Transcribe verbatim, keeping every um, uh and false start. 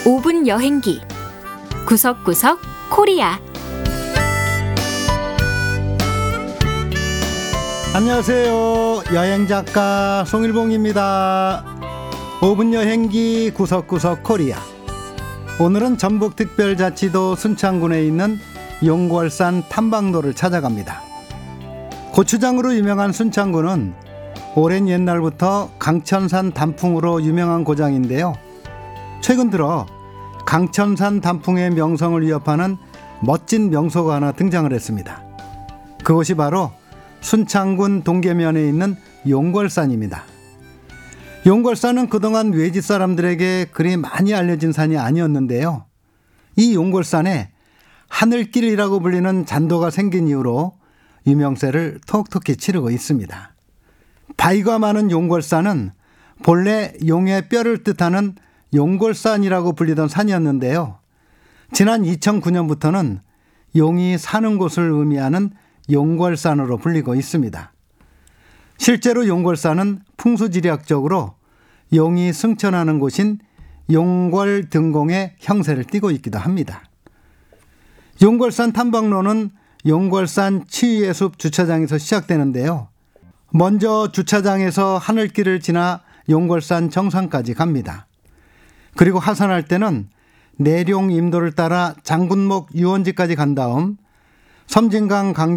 오 분 여행기 구석구석 코리아. 안녕하세요. 여행작가 송일봉입니다. 오 분 여행기 구석구석 코리아. 오늘은 전북특별자치도 순창군에 있는 용궐산 탐방로를 찾아갑니다. 고추장으로 유명한 순창군은 오랜 옛날부터 강천산 단풍으로 유명한 고장인데요. 최근 들어 강천산 단풍의 명성을 위협하는 멋진 명소가 하나 등장을 했습니다. 그곳이 바로 순창군 동계면에 있는 용궐산입니다. 용궐산은 그동안 외지 사람들에게 그리 많이 알려진 산이 아니었는데요. 이 용궐산에 하늘길이라고 불리는 잔도가 생긴 이후로 유명세를 톡톡히 치르고 있습니다. 바위가 많은 용궐산은 본래 용의 뼈를 뜻하는 용골산이라고 불리던 산이었는데요. 지난 이천구 년부터는 용이 사는 곳을 의미하는 용궐산으로 불리고 있습니다. 실제로 용궐산은 풍수지리학적으로 용이 승천하는 곳인 용궐등공의 형세를 띠고 있기도 합니다. 용궐산 탐방로는 용궐산 치유예숲 주차장에서 시작되는데요. 먼저 주차장에서 하늘길을 지나 용궐산 정상까지 갑니다. 그리고 하산할 때는 내룡 임도를 따라 장군목 유원지까지 간 다음 섬진강 강